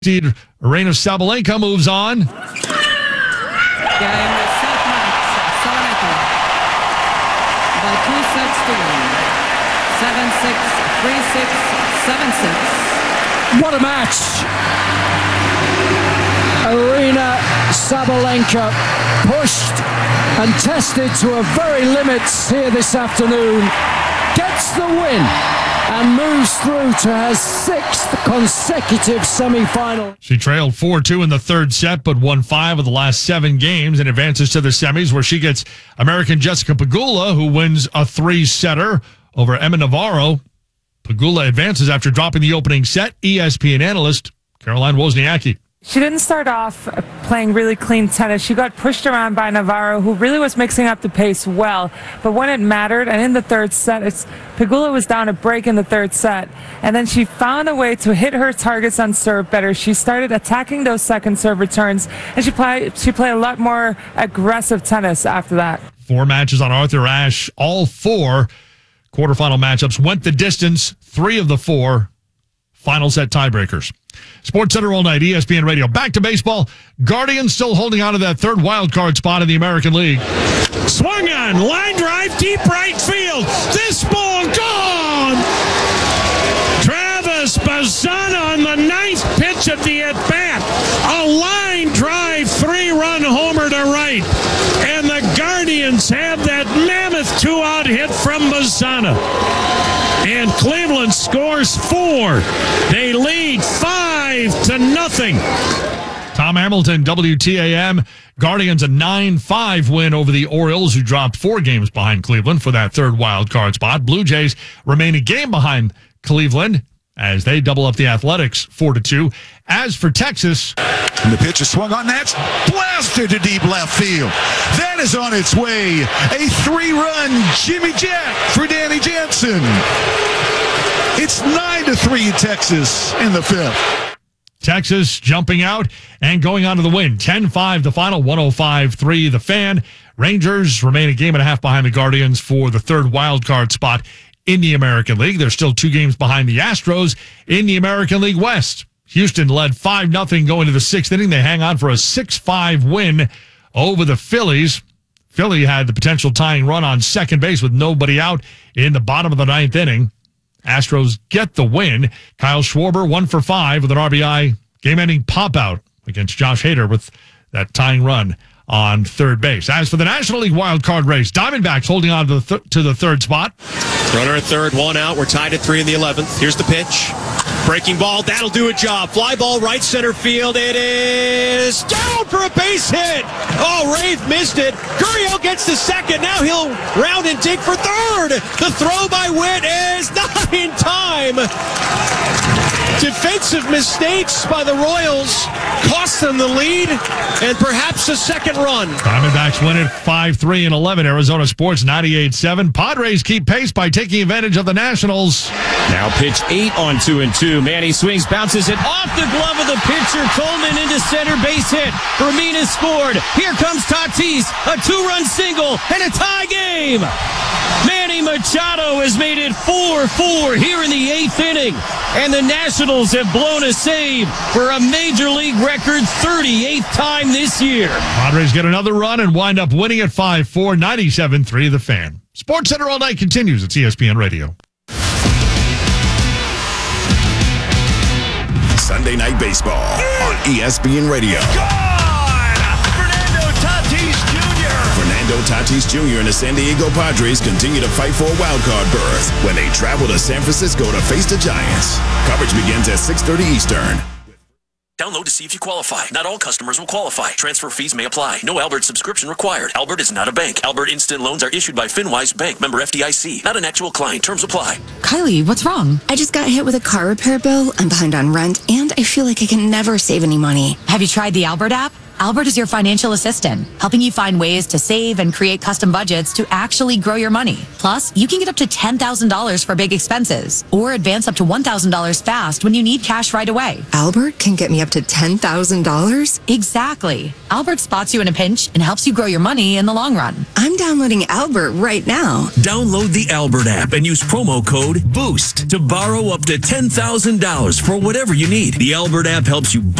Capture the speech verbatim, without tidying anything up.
Indeed, Aryna Sabalenka moves on. Game set match, Sabalenka by two sets to one. seven six, three six, seven six. What a match! Aryna Sabalenka pushed and tested to her very limits here this afternoon. Gets the win and moves through to her sixth consecutive semi-final. She trailed four two in the third set, but won five of the last seven games and advances to the semis, where she gets American Jessica Pegula, who wins a three-setter over Emma Navarro. Pegula advances after dropping the opening set. E S P N analyst Caroline Wozniacki. She didn't start off playing really clean tennis. She got pushed around by Navarro, who really was mixing up the pace well. But when it mattered, and in the third set, it's, Pegula was down a break in the third set. And then she found a way to hit her targets on serve better. She started attacking those second serve returns, and she played, she played a lot more aggressive tennis after that. Four matches on Arthur Ashe. All four quarterfinal matchups went the distance. Three of the four final set tiebreakers. Sports Center all night, E S P N Radio. Back to baseball. Guardians still holding on to that third wild card spot in the American League. Swung on, line drive, deep right field. This ball gone. Travis Bazzana on the ninth pitch of the at-bat. A line drive, three-run homer to right. And the Guardians have that mammoth two-out hit from Bazzana. And Cleveland scores four. They lead five to nothing. Tom Hamilton, W T A M. Guardians a nine five win over the Orioles, who dropped four games behind Cleveland for that third wild card spot. Blue Jays remain a game behind Cleveland as they double up the Athletics four to two. As for Texas, and the pitch is swung on. That's blasted to deep left field. That is on its way. A three-run Jimmy Jack for Danny Jansen. It's nine to three Texas in the fifth. Texas jumping out and going on to the win. ten five the final, one oh five three the Fan. Rangers remain a game and a half behind the Guardians for the third wild card spot in the American League. They're still two games behind the Astros in the American League West. Houston led five nothing going to the sixth inning. They hang on for a six five win over the Phillies. Philly had the potential tying run on second base with nobody out in the bottom of the ninth inning. Astros get the win. Kyle Schwarber, one for five with an R B I game-ending pop-out against Josh Hader with that tying run on third base. As for the National League wild card race, Diamondbacks holding on to the, th- to the third spot. Runner at third, one out. We're tied at three in the eleventh. Here's the pitch. Breaking ball, that'll do a job. Fly ball, right center field. It is down for a base hit. Oh, Rafe missed it. Gurriel gets the second. Now he'll round and dig for third. The throw by Witt is not in time. Defensive mistakes by the Royals cost them the lead and perhaps a second run. Diamondbacks win it five three and eleven. Arizona Sports ninety-eight seven. Padres keep pace by taking advantage of the Nationals. Now pitch eight on two and two. Manny swings, bounces it off the glove of the pitcher. Coleman into center, base hit. Ramirez scored. Here comes Tatis, a two-run single and a tie game. Manny Machado has made it four four here in the eighth inning. And the Nationals have blown a save for a Major League record thirty-eighth time this year. Padres get another run and wind up winning at five four, ninety-seven three The Fan. Sports Center all night continues. It's E S P N Radio. Sunday Night Baseball on E S P N Radio. Fernando Tatis Junior Fernando Tatis Junior and the San Diego Padres continue to fight for a wildcard berth when they travel to San Francisco to face the Giants. Coverage begins at six thirty Eastern. Download to see if you qualify. Not all customers will qualify. Transfer fees may apply. No Albert subscription required. Albert is not a bank. Albert Instant Loans are issued by FinWise Bank, member F D I C. Not an actual client. Terms apply. Kylie, what's wrong? I just got hit with a car repair bill. I'm behind on rent, and I feel like I can never save any money. Have you tried the Albert app? Albert is your financial assistant, helping you find ways to save and create custom budgets to actually grow your money. Plus, you can get up to ten thousand dollars for big expenses or advance up to one thousand dollars fast when you need cash right away. Albert can get me up to ten thousand dollars? Exactly. Albert spots you in a pinch and helps you grow your money in the long run. I'm downloading Albert right now. Download the Albert app and use promo code BOOST to borrow up to ten thousand dollars for whatever you need. The Albert app helps you